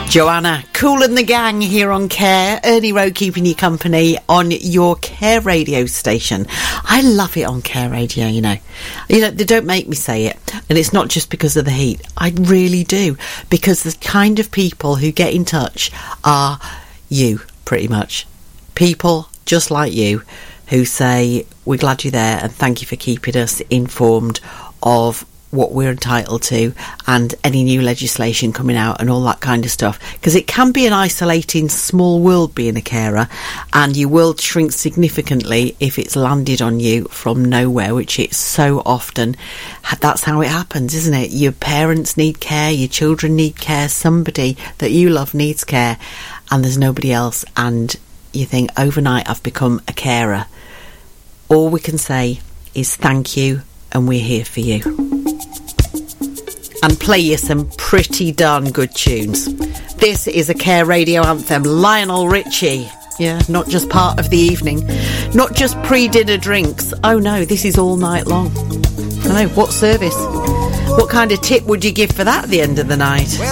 Joanna, Kool and the Gang here on Care. Ernie Rowe keeping you company on your Care radio station. I love it on Care radio, you know. They don't make me say it. And it's not just because of the heat. I really do. Because the kind of people who get in touch are you, pretty much. People just like you who say, we're glad you're there and thank you for keeping us informed of what we're entitled to and any new legislation coming out and all that kind of stuff, because it can be an isolating small world being a carer, and your world shrinks significantly if it's landed on you from nowhere, which it so often. That's how it happens, isn't it? Your parents need care, your children need care, somebody that you love needs care, and there's nobody else, and you think, overnight I've become a carer. All we can say is thank you, and we're here for you. And play you some pretty darn good tunes. This is a Care radio anthem. Lionel Richie. Yeah, not just part of the evening. Not just pre-dinner drinks. Oh no, this is all night long. I know, what service? What kind of tip would you give for that at the end of the night?